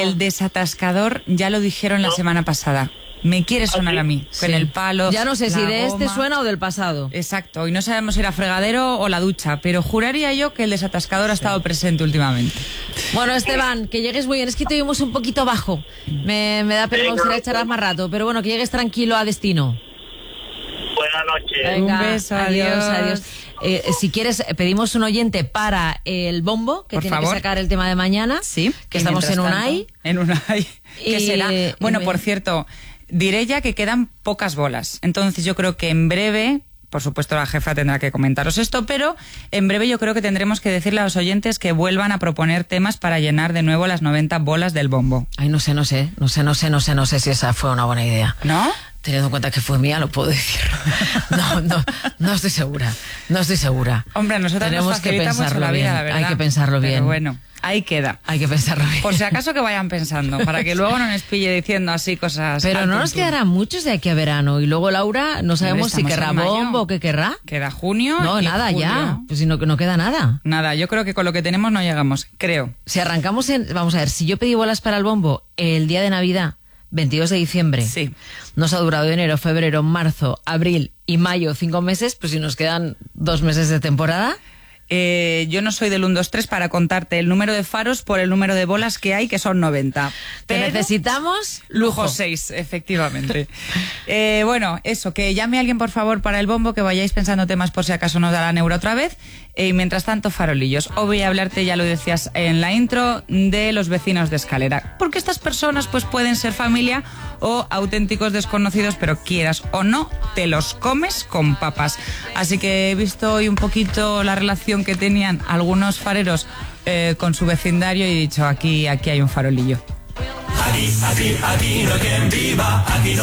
el desatascador ya lo dijeron la semana pasada. Me quiere sonar a mí, con el palo. Ya no sé si de goma. este suena o del pasado. Exacto, y no sabemos si era fregadero o la ducha, pero juraría yo que el desatascador ha estado presente últimamente. Bueno, Esteban, que llegues muy bien. Es que te oímos un poquito bajo. Me da pena, me gustaría echar más rato, pero bueno, que llegues tranquilo a destino. Buenas noches. Venga, Un beso, adiós. Si quieres, pedimos un oyente para el bombo, que Por tiene favor. que sacar el tema de mañana. Sí. Que estamos en Unai. En Unai. ¿Qué Y- será? Bueno, y- por cierto, diré ya que quedan pocas bolas. Entonces yo creo que en breve, por supuesto la jefa tendrá que comentaros esto, pero en breve yo creo que tendremos que decirle a los oyentes que vuelvan a proponer temas para llenar de nuevo las 90 bolas del bombo. Ay, no sé si esa fue una buena idea. ¿No? Teniendo en cuenta que fue mía, lo puedo decir. No estoy segura. Hombre, nosotros tenemos nos que facilita mucho pensarlo la vida, bien. la verdad. Hay que pensarlo bien. Pero bueno, ahí queda. Hay que pensarlo bien. Por si acaso que vayan pensando, para que luego no nos pille diciendo así cosas. Pero al no nos tuntún. quedarán muchos de aquí a verano. Y luego Laura, no sabemos si Estamos querrá en mayo. bombo o qué querrá. Queda junio. No, y nada, julio. ya. Pues si no queda nada. Nada, yo creo que con lo que tenemos no llegamos, creo. Si arrancamos vamos a ver, si yo pedí bolas para el bombo el día de Navidad, 22 de diciembre, Sí. nos ha durado enero, febrero, marzo, abril y mayo, 5 meses, pues si nos quedan 2 meses de temporada. Yo no soy del 1, 2, 3 para contarte el número de faros por el número de bolas que hay, que son 90. Te Pero necesitamos lujo 6, efectivamente. Bueno, eso, que llame a alguien por favor para el bombo, que vayáis pensando temas por si acaso nos da la neura otra vvez. Y mientras tanto, farolillos. Hoy voy a hablarte, ya lo decías en la intro, de los vecinos de escalera. Porque estas personas pues pueden ser familia o auténticos desconocidos, pero quieras o no, te los comes con papas. Así que he visto hoy un poquito la relación que tenían algunos fareros con su vecindario y he dicho, aquí hay un farolillo. Aquí no hay quien viva, aquí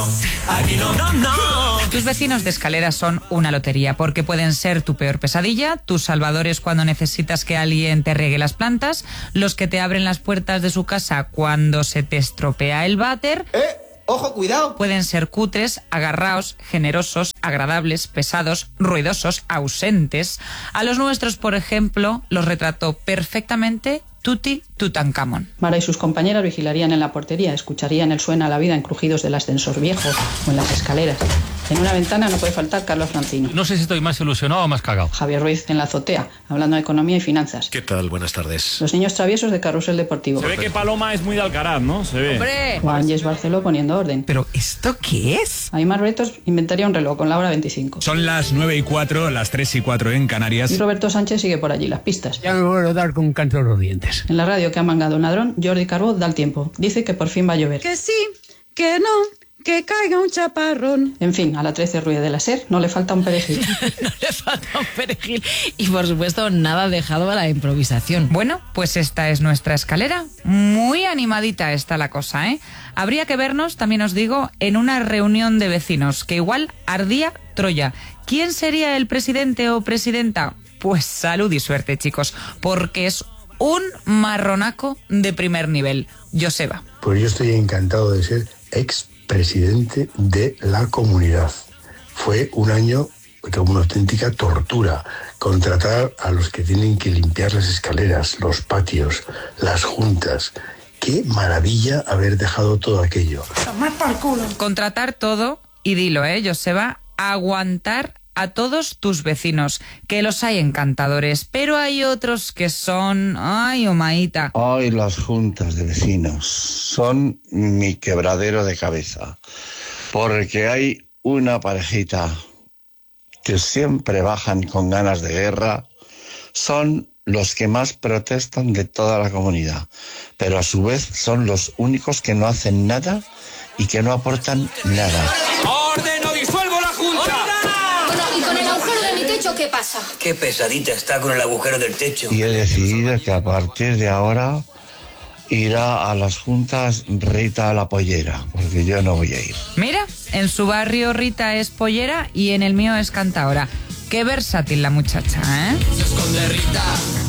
no. Tus vecinos de escalera son una lotería porque pueden ser tu peor pesadilla, tus salvadores cuando necesitas que alguien te riegue las plantas, los que te abren las puertas de su casa cuando se te estropea el váter. ¡Ojo, cuidado! Pueden ser cutres, agarraos, generosos, agradables, pesados, ruidosos, ausentes. A los nuestros, por ejemplo, los retrató perfectamente Tuti Tutankamón. Mara y sus compañeras vigilarían en la portería, escucharían el suena a la vida en crujidos del ascensor viejo o en las escaleras. En una ventana no puede faltar Carlos Francino. No sé si estoy más ilusionado o más cagado. Javier Ruiz en la azotea, hablando de economía y finanzas. ¿Qué tal? Buenas tardes. Los niños traviesos de Carrusel Deportivo. Se ve que Paloma es muy de Alcaraz, ¿no? Se ve. ¡Hombre! Juan Yes Barceló poniendo orden. ¿Pero esto qué es? Aymar Bretos inventaría un reloj con la hora 25. Son las 9:04, las 3:04 en Canarias. Y Roberto Sánchez sigue por allí las pistas. Ya me voy a dar con un canto de los dientes. En la radio que ha mangado un ladrón, Jordi Carbó da el tiempo. Dice que por fin va a llover. Que sí, que no, que caiga un chaparrón. En fin, a la 13 Ruiz de la SER no le falta un perejil. No le falta un perejil. Y por supuesto, nada dejado a la improvisación. Bueno, pues esta es nuestra escalera. Muy animadita está la cosa, ¿eh? Habría que vernos, también os digo, en una reunión de vecinos, que igual ardía Troya. ¿Quién sería el presidente o presidenta? Pues salud y suerte, chicos, porque es un marronaco de primer nivel. Joseba. Pues yo estoy encantado de ser expresidente de la comunidad. Fue un año de una auténtica tortura. Contratar a los que tienen que limpiar las escaleras, los patios, las juntas. Qué maravilla haber dejado todo aquello. Tomar por culo. Contratar todo, y dilo, Joseba, aguantar a todos tus vecinos, que los hay encantadores, pero hay otros que son... ¡Ay, Omaíta! Ay, las juntas de vecinos son mi quebradero de cabeza, porque hay una parejita que siempre bajan con ganas de guerra, son los que más protestan de toda la comunidad, pero a su vez son los únicos que no hacen nada y que no aportan nada. ¡Orden o disuelvo la junta! Bueno, ¿y con el agujero de mi techo qué pasa? Qué pesadita está con el agujero del techo. Y he decidido que a partir de ahora irá a las juntas Rita a la pollera, porque yo no voy a ir. Mira, en su barrio Rita es pollera y en el mío es cantaora. Qué versátil la muchacha, ¿eh? Se esconde Rita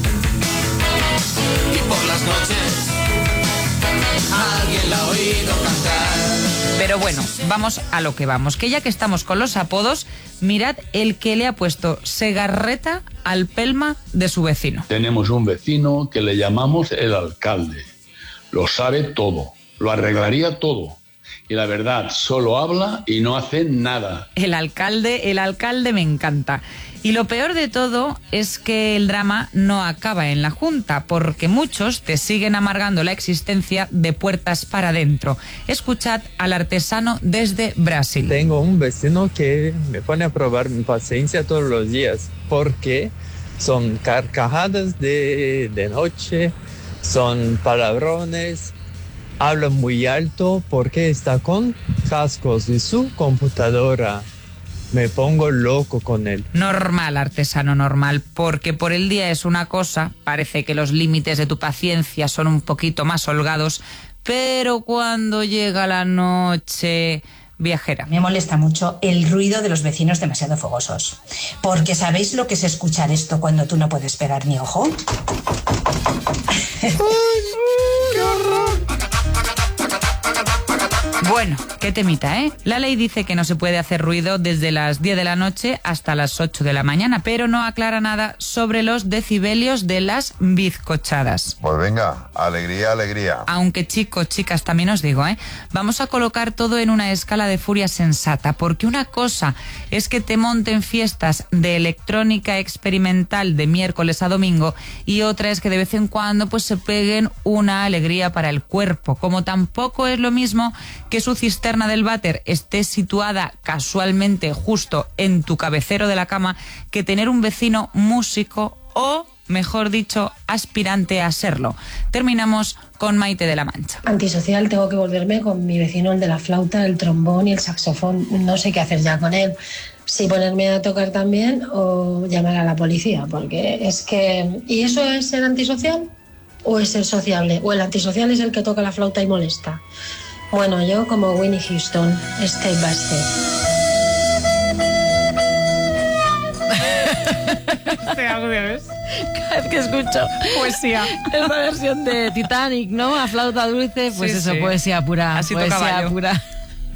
y por las noches alguien la ha oído cantar. Pero bueno, vamos a lo que vamos, que ya que estamos con los apodos, mirad el que le ha puesto Segarreta al pelma de su vecino. Tenemos un vecino que le llamamos el alcalde, lo sabe todo, lo arreglaría todo. Y la verdad, solo habla y no hace nada. El alcalde me encanta. Y lo peor de todo es que el drama no acaba en la Junta, porque muchos te siguen amargando la existencia de puertas para adentro. Escuchad al artesano desde Brasil. Tengo un vecino que me pone a probar mi paciencia todos los días, porque son carcajadas de noche, son palabrones, habla muy alto porque está con cascos y su computadora. Me pongo loco con él. Normal, artesano, normal, porque por el día es una cosa, parece que los límites de tu paciencia son un poquito más holgados, pero cuando llega la noche... Viajera. Me molesta mucho el ruido de los vecinos demasiado fogosos. Porque ¿sabéis lo que es escuchar esto cuando tú no puedes pegar ni ojo? ¡Qué horror! Bueno, qué temita, ¿eh? La ley dice que no se puede hacer ruido desde las 10 de la noche hasta las 8 de la mañana, pero no aclara nada sobre los decibelios de las bizcochadas. Pues venga, alegría, alegría. Aunque chicos, chicas, también os digo, vamos a colocar todo en una escala de furia sensata, porque una cosa es que te monten fiestas de electrónica experimental de miércoles a domingo y otra es que de vez en cuando pues se peguen una alegría para el cuerpo, como tampoco es lo mismo que su cisterna del váter esté situada casualmente justo en tu cabecero de la cama, que tener un vecino músico o, mejor dicho, aspirante a serlo. Terminamos con Maite de la Mancha. Antisocial, tengo que volverme con mi vecino, el de la flauta, el trombón y el saxofón. No sé qué hacer ya con él. Si ponerme a tocar también o llamar a la policía, porque es que... ¿Y eso es ser antisocial o es ser sociable? ¿O el antisocial es el que toca la flauta y molesta? Bueno, yo como Winnie Houston, step by step. Este audio, ¿ves? Cada vez que escucho poesía, esta versión de Titanic, ¿no? A flauta dulce, pues sí, eso, sí. Poesía pura. Así poesía tocaba yo. Pura.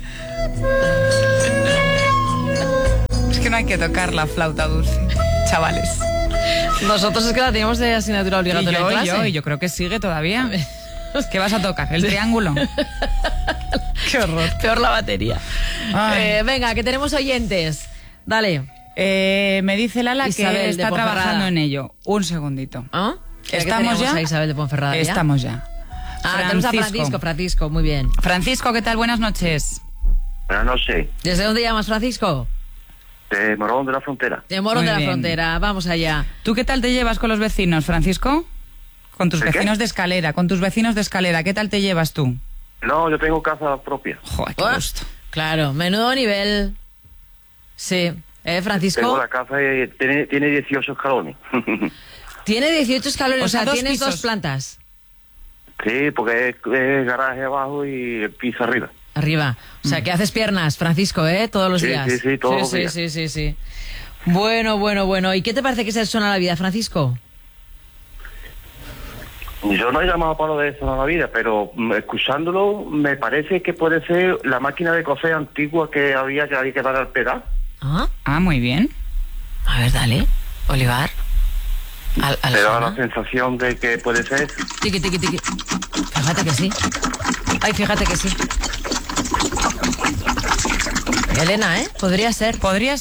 Es que no hay que tocar la flauta dulce, chavales. Nosotros es que la teníamos de asignatura obligatoria en clase. Y yo creo que sigue todavía. ¿Qué vas a tocar? ¿El triángulo? Qué horror. Peor la batería. Venga, que tenemos oyentes. Dale. Me dice Lala Isabel que está trabajando en ello. Un segundito. ¿Ah? ¿Estamos ya? A Isabel de Ponferrada, ¿ya? Estamos ya. Tenemos a Francisco, muy bien. Francisco, ¿qué tal? Buenas noches. Buenas noches. ¿Desde dónde llamas, Francisco? De Morón de la Frontera. De Morón de la Frontera, vamos allá. ¿Tú qué tal te llevas con los vecinos, Francisco? Con tus vecinos de escalera, ¿qué tal te llevas tú? No, yo tengo casa propia. Joder, qué gusto. Claro, menudo nivel. Sí, Francisco. Tengo la casa y tiene 18 escalones. Tiene 18 escalones, o sea, tienes pisos. 2 plantas. Sí, porque es garaje abajo y el piso arriba. Arriba. O sea, que haces piernas, Francisco, todos los días. Sí, todos los días. Sí. Bueno. ¿Y qué te parece que se suena la vida, Francisco? Yo no he llamado para lo de eso en la vida, pero escuchándolo me parece que puede ser la máquina de coser antigua que había que dar al pedal. Ah, muy bien. A ver, dale, Olivar. Te da la sensación de que puede ser. Tiqui. Fíjate que sí. Ay, fíjate que sí. Elena, Podría ser.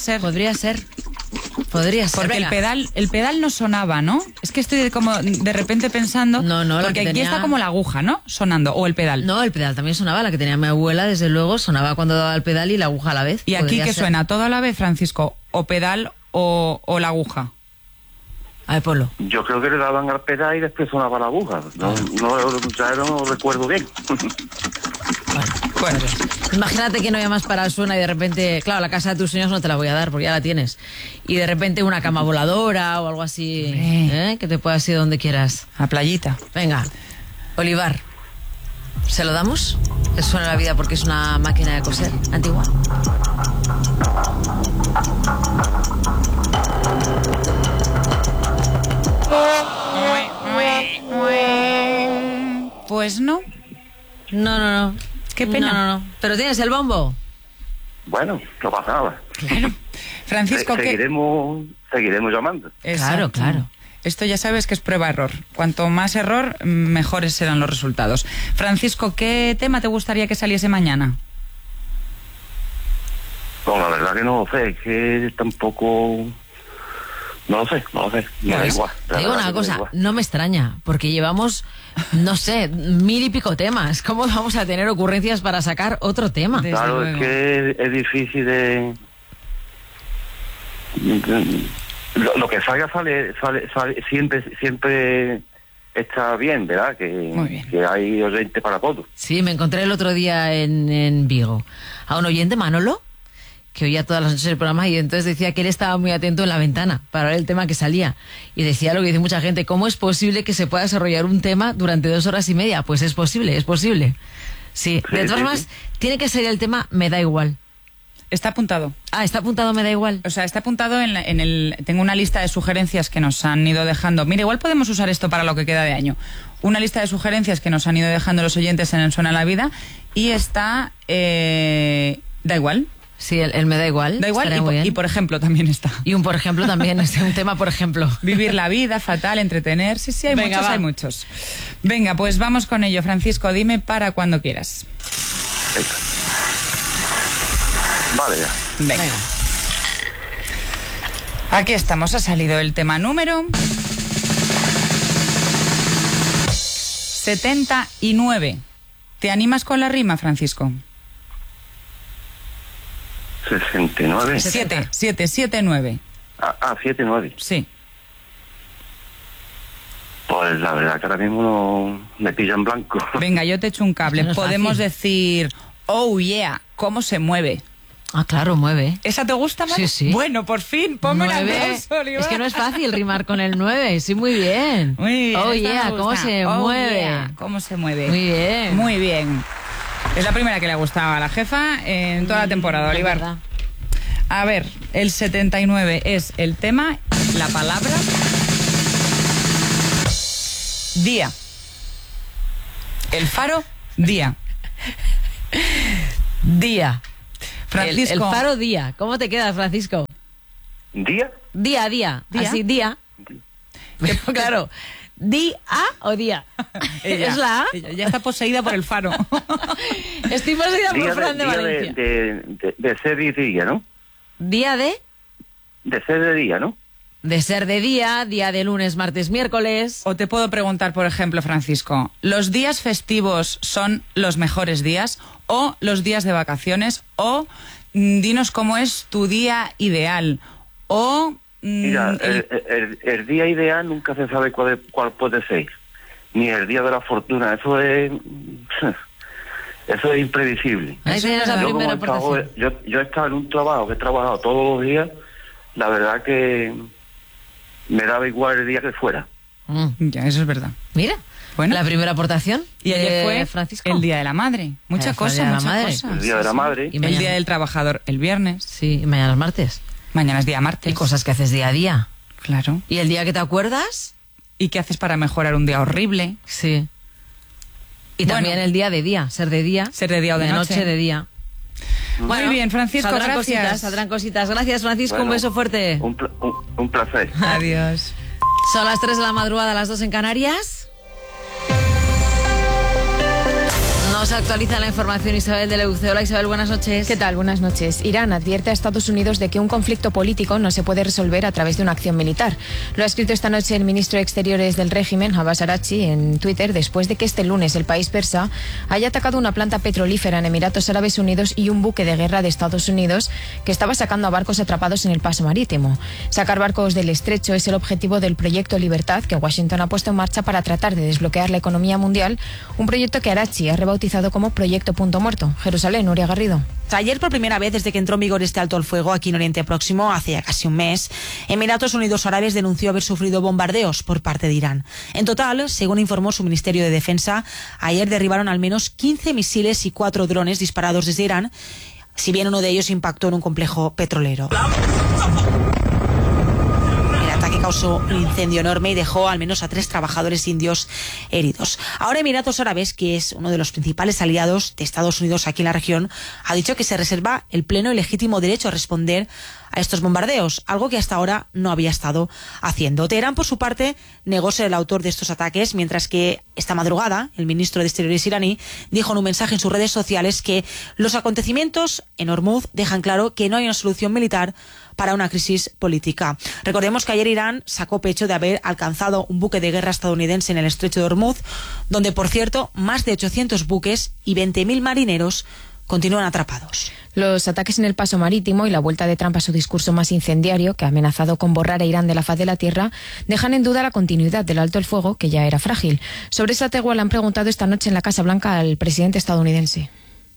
Porque venga. el pedal no sonaba, ¿no? Es que estoy como de repente pensando... No, porque aquí está como la aguja, ¿no? Sonando, o el pedal. No, el pedal también sonaba, la que tenía mi abuela, desde luego, sonaba cuando daba el pedal y la aguja a la vez. ¿Y aquí qué suena? ¿Todo a la vez, Francisco? ¿O pedal o la aguja? A ver, Polo. Yo creo que le daban al pedal y después sonaba la aguja. No recuerdo bien. Bueno, imagínate que no llamas para el suena y de repente, claro, la casa de tus sueños no te la voy a dar porque ya la tienes. Y de repente una cama voladora o algo así, que te puedas ir donde quieras. A playita. Venga, Olivar, ¿se lo damos? Que suena la vida porque es una máquina de coser antigua. Pues no. No. Qué pena. No. ¿Pero tienes el bombo? Bueno, no pasa nada. Claro. Francisco, seguiremos llamando. Exacto. Claro. Esto ya sabes que es prueba-error. Cuanto más error, mejores serán los resultados. Francisco, ¿qué tema te gustaría que saliese mañana? No, la verdad que no lo sé, es que tampoco... No lo sé, me da igual. Te digo una cosa, no me extraña, porque llevamos, no sé, 1000 y pico temas. ¿Cómo vamos a tener ocurrencias para sacar otro tema? Claro, es que es difícil de... Lo que salga sale siempre está bien, ¿verdad? Que hay oyente para todo. Sí, me encontré el otro día en Vigo a un oyente, Manolo, que oía todas las noches el programa y entonces decía que él estaba muy atento en la ventana para ver el tema que salía. Y decía lo que dice mucha gente, ¿cómo es posible que se pueda desarrollar un tema durante 2 horas y media? Pues es posible. Sí, de todas formas, tiene que ser el tema Me da igual. Está apuntado. Ah, está apuntado Me da igual. O sea, está apuntado tengo una lista de sugerencias que nos han ido dejando. Mira, igual podemos usar esto para lo que queda de año. Una lista de sugerencias que nos han ido dejando los oyentes en el Suena la Vida y está... Da igual. Sí, el Me da igual. Da igual y por ejemplo también está. Y un por ejemplo también, es un tema por ejemplo. Vivir la vida, fatal, entretener. Sí, hay muchos. Venga, pues vamos con ello. Francisco, dime para cuando quieras. Vale, ya. Venga. Aquí estamos, ha salido el tema número 79. ¿Te animas con la rima, Francisco? 69. 79. 79. Sí. Pues la verdad que ahora mismo no me pilla en blanco. Venga, yo te echo un cable. No es Podemos fácil. decir, oh yeah, ¿cómo se mueve? Ah, claro, mueve. ¿Esa te gusta más? Sí. Bueno, por fin, ponme una 9. Es que no es fácil rimar con el 9. Sí, muy bien. Muy bien. Oh esta yeah, me ¿cómo gusta. se Oh, mueve? yeah, ¿cómo se mueve? Muy bien. Muy bien. Es la primera que le gustaba a la jefa en toda la temporada, Olivar. Verdad. A ver, el 79 es el tema, la palabra día. El faro, día. Día. Francisco. El faro día. ¿Cómo te quedas, Francisco? ¿Día? Día. Así, día. Pero, claro, ¿día o día? Ella, ¿Es la A? ella ya está poseída por el faro. Estoy poseída por Día Fran de Valencia. de ser y día, ¿no? ¿Día de? De ser de día, ¿no? De ser de día de lunes, martes, miércoles. O te puedo preguntar, por ejemplo, Francisco, ¿los días festivos son los mejores días? ¿O los días de vacaciones? ¿O dinos cómo es tu día ideal? ¿O Mira, el día ideal nunca se sabe cuál puede ser. Ni el día de la fortuna. Eso es imprevisible. Ahí tienes la primera aportación. Yo he estado en un trabajo que he trabajado todos los días. La verdad que me daba igual el día que fuera. Ya, eso es verdad. Mira, bueno, la primera aportación. Y ayer fue Francisco. el Día de la Madre. Muchas cosas. El Día de la Madre. Y el mañana, Día del Trabajador, el viernes. Sí, y mañana es martes. Mañana es día martes. Y cosas que haces día a día. Claro. ¿Y el día que te acuerdas? ¿Y qué haces para mejorar un día horrible? Sí. Y también el día de día, ser de día. Ser de día o de noche. De día. Muy bien, Francisco, gracias. Saldrán cositas. Gracias, Francisco, un beso fuerte. Un placer. Adiós. Son las 3 de la madrugada, las 2 en Canarias. Nos actualiza la información Isabel de Leuce. Hola Isabel, buenas noches. ¿Qué tal? Buenas noches. Irán advierte a Estados Unidos de que un conflicto político no se puede resolver a través de una acción militar. Lo ha escrito esta noche el ministro de Exteriores del régimen, Abbas Araghchi, en Twitter, después de que este lunes el país persa haya atacado una planta petrolífera en Emiratos Árabes Unidos y un buque de guerra de Estados Unidos que estaba sacando a barcos atrapados en el paso marítimo. Sacar barcos del estrecho es el objetivo del proyecto Libertad que Washington ha puesto en marcha para tratar de desbloquear la economía mundial, un proyecto que Araghchi ha rebautizado como Proyecto Punto Muerto. Jerusalén, Nuria Garrido. Ayer, por primera vez desde que entró en vigor este alto al fuego aquí en Oriente Próximo, hace ya casi un mes, Emiratos Unidos Árabes denunció haber sufrido bombardeos por parte de Irán. En total, según informó su Ministerio de Defensa, ayer derribaron al menos 15 misiles y 4 drones disparados desde Irán, si bien uno de ellos impactó en un complejo petrolero. Causó un incendio enorme y dejó al menos a 3 trabajadores indios heridos. Ahora Emiratos Árabes, que es uno de los principales aliados de Estados Unidos aquí en la región, ha dicho que se reserva el pleno y legítimo derecho a responder a estos bombardeos, algo que hasta ahora no había estado haciendo. Teherán, por su parte, negó ser el autor de estos ataques, mientras que esta madrugada el ministro de Exteriores iraní dijo en un mensaje en sus redes sociales que los acontecimientos en Hormuz dejan claro que no hay una solución militar para una crisis política. Recordemos que ayer Irán sacó pecho de haber alcanzado un buque de guerra estadounidense en el estrecho de Hormuz, donde, por cierto, más de 800 buques y 20.000 marineros continúan atrapados. Los ataques en el paso marítimo y la vuelta de Trump a su discurso más incendiario, que ha amenazado con borrar a Irán de la faz de la tierra, dejan en duda la continuidad del alto el fuego, que ya era frágil. Sobre esa tregua le han preguntado esta noche en la Casa Blanca al presidente estadounidense.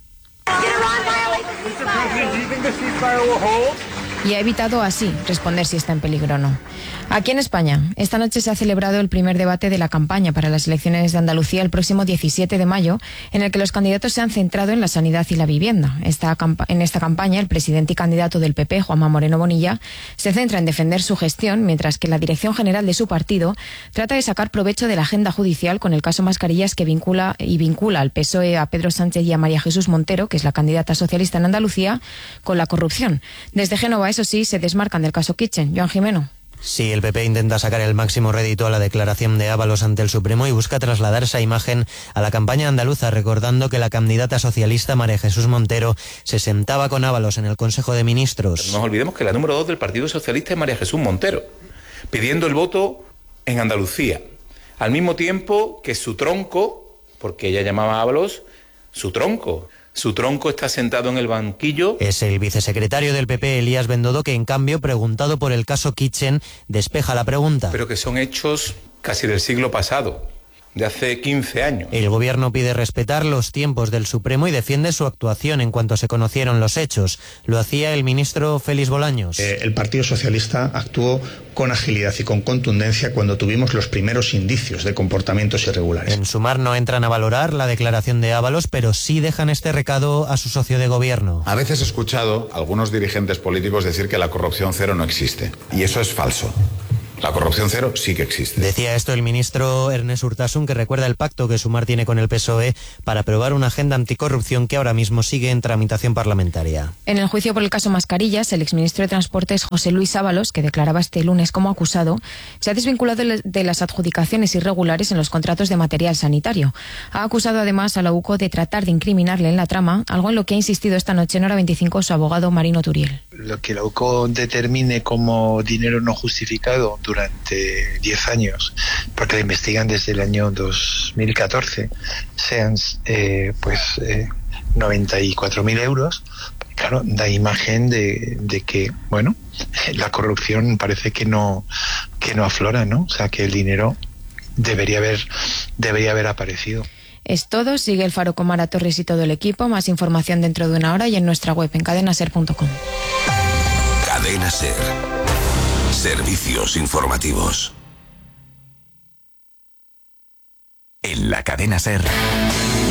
Y ha evitado así responder si está en peligro o no. Aquí en España, esta noche se ha celebrado el primer debate de la campaña para las elecciones de Andalucía el próximo 17 de mayo, en el que los candidatos se han centrado en la sanidad y la vivienda. En esta campaña, el presidente y candidato del PP, Juanma Moreno Bonilla, se centra en defender su gestión, mientras que la dirección general de su partido trata de sacar provecho de la agenda judicial con el caso Mascarillas, que vincula al PSOE, a Pedro Sánchez y a María Jesús Montero, que es la candidata socialista en Andalucía, con la corrupción. Desde Génova, eso sí, se desmarcan del caso Kitchen. Joan Jimeno. Sí, el PP intenta sacar el máximo rédito a la declaración de Ábalos ante el Supremo y busca trasladar esa imagen a la campaña andaluza, recordando que la candidata socialista María Jesús Montero se sentaba con Ábalos en el Consejo de Ministros. No nos olvidemos que la número 2 del Partido Socialista es María Jesús Montero, pidiendo el voto en Andalucía, al mismo tiempo que su tronco, porque ella llamaba a Ábalos su tronco está sentado en el banquillo. Es el vicesecretario del PP, Elías Bendodo, que en cambio, preguntado por el caso Kitchen, despeja la pregunta. Pero que son hechos casi del siglo pasado, de hace 15 años. El gobierno pide respetar los tiempos del Supremo y defiende su actuación en cuanto se conocieron los hechos. Lo hacía el ministro Félix Bolaños. El Partido Socialista actuó con agilidad y con contundencia cuando tuvimos los primeros indicios de comportamientos irregulares. En Sumar no entran a valorar la declaración de Ábalos, pero sí dejan este recado a su socio de gobierno. A veces he escuchado a algunos dirigentes políticos decir que la corrupción cero no existe, y eso es falso. La corrupción cero sí que existe. Decía esto el ministro Ernest Urtasun, que recuerda el pacto que Sumar tiene con el PSOE para aprobar una agenda anticorrupción que ahora mismo sigue en tramitación parlamentaria. En el juicio por el caso Mascarillas, el exministro de Transportes José Luis Ábalos, que declaraba este lunes como acusado, se ha desvinculado de las adjudicaciones irregulares en los contratos de material sanitario. Ha acusado además a la UCO de tratar de incriminarle en la trama, algo en lo que ha insistido esta noche en Hora 25 su abogado Marino Turiel. Lo que la UCO determine como dinero no justificado durante 10 años, porque la investigan desde el año 2014, sean 94.000 euros, claro, da imagen de que, bueno, la corrupción parece que no aflora, ¿no? O sea, que el dinero debería haber aparecido. Es todo. Sigue el Faro con Mara Torres y todo el equipo. Más información dentro de una hora y en nuestra web en cadenaser.com. Cadena Ser. Servicios informativos. En la Cadena Ser.